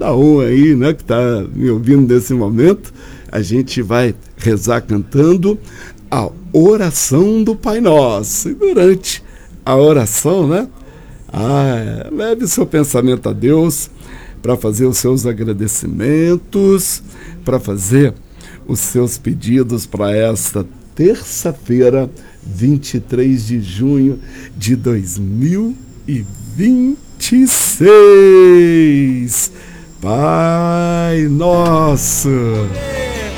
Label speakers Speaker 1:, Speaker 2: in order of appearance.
Speaker 1: cada um aí, né, que está me ouvindo nesse momento, a gente vai rezar cantando a oração do Pai Nosso. E durante a oração, né, leve seu pensamento a Deus para fazer os seus agradecimentos, para fazer os seus pedidos para esta terça-feira, 23 de junho de 2026. Pai Nosso,